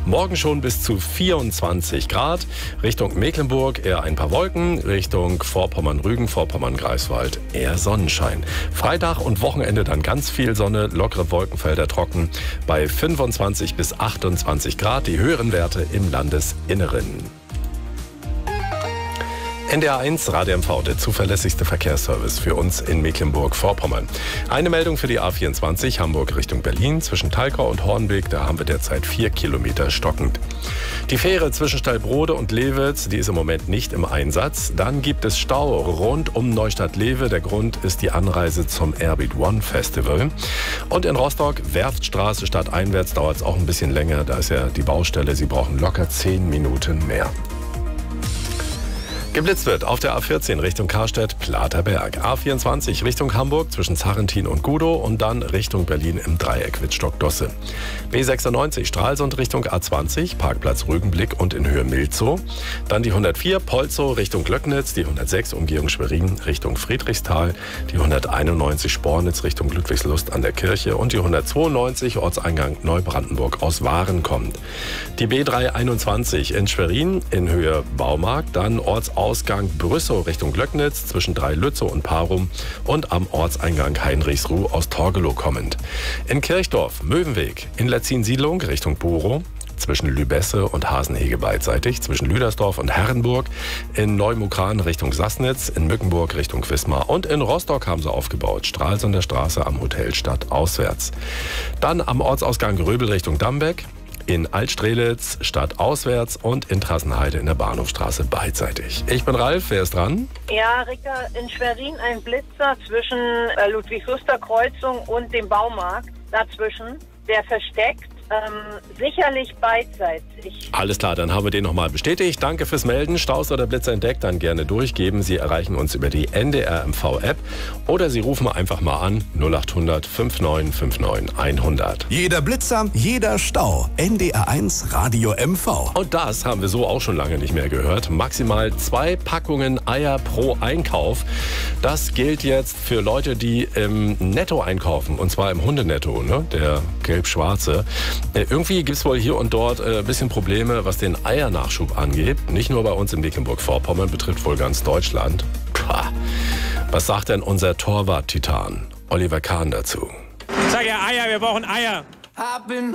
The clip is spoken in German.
Morgen schon bis zu 24 Grad. Richtung Mecklenburg eher ein paar Wolken. Richtung Vorpommern-Rügen, Vorpommern-Greifswald eher Sonnenschein. Freitag und Wochenende dann ganz viel Sonne, lockere Wolkenfelder trocken bei 25 bis 28 Grad. Die höheren Werte im Landesinneren. NDR 1 Radio MV, der zuverlässigste Verkehrsservice für uns in Mecklenburg-Vorpommern. Eine Meldung für die A24 Hamburg Richtung Berlin zwischen Thalkau und Hornbeek. Da haben wir derzeit 4 Kilometer stockend. Die Fähre zwischen Stallbrode und Lewitz, die ist im Moment nicht im Einsatz. Dann gibt es Stau rund um Neustadt-Lewe. Der Grund ist die Anreise zum Airbeat One Festival. Und in Rostock, Werftstraße stadteinwärts, dauert es auch ein bisschen länger. Da ist ja die Baustelle. Sie brauchen locker 10 Minuten mehr. Geblitzt wird auf der A14 Richtung Karstedt-Platerberg, A24 Richtung Hamburg zwischen Zarrentin und Gudow und dann Richtung Berlin im Dreieck Wittstock-Dosse. B96 Stralsund Richtung A20, Parkplatz Rügenblick und in Höhe Milzow. Dann die 104 Polzow Richtung Glöcknitz, die 106 Umgehung Schwerin Richtung Friedrichsthal, die 191 Spornitz Richtung Ludwigslust an der Kirche und die 192 Ortseingang Neubrandenburg aus Waren kommt. Die B321 in Schwerin in Höhe Baumarkt, dann Ortsausgang Brüssow Richtung Glöcknitz zwischen Drei-Lützow und Parum und am Ortseingang Heinrichsruh aus Torgelow kommend. In Kirchdorf Möwenweg in Letzin-Siedlung Richtung Borow zwischen Lübesse und Hasenhege beidseitig, zwischen Lüdersdorf und Herrenburg, in Neumukran Richtung Sassnitz, in Mückenburg Richtung Wismar und in Rostock haben sie aufgebaut, Stralsunder Straße am Hotel Stadt auswärts. Dann am Ortsausgang Gröbel Richtung Dambeck, in Altstrelitz stadtauswärts und in Trassenheide in der Bahnhofstraße beidseitig. Ich bin Ralf, wer ist dran? Ja, Rika, in Schwerin ein Blitzer zwischen Ludwigsluster Kreuzung und dem Baumarkt dazwischen, der versteckt. Sicherlich beidseitig. Alles klar, dann haben wir den nochmal bestätigt. Danke fürs Melden. Staus oder Blitzer entdeckt, dann gerne durchgeben. Sie erreichen uns über die NDR MV App oder Sie rufen einfach mal an 0800 5959 100. Jeder Blitzer, jeder Stau. NDR 1 Radio MV. Und das haben wir so auch schon lange nicht mehr gehört. Maximal 2 Packungen Eier pro Einkauf. Das gilt jetzt für Leute, die im Netto einkaufen. Und zwar im Hundenetto, ne? Der gelb-schwarze. Irgendwie gibt es wohl hier und dort ein bisschen Probleme, was den Eiernachschub angeht. Nicht nur bei uns in Mecklenburg-Vorpommern, betrifft wohl ganz Deutschland. Pah. Was sagt denn unser Torwart-Titan Oliver Kahn dazu? Ich sage ja Eier, wir brauchen Eier.